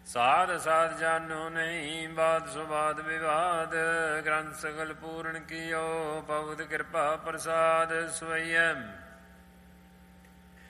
ਸਾਧ ਸਾਧ ਜਾਨੋ ਨਹੀਂ, ਬਾਦ ਸੁਬਾਦ ਵਿਵਾਦ। ਗ੍ਰੰਥ ਸਗਲ ਪੂਰਨ ਕੀਓ, ਬਹੁਤ ਕਿਰਪਾ ਪ੍ਰਸਾਦ ਸਵਈਐ।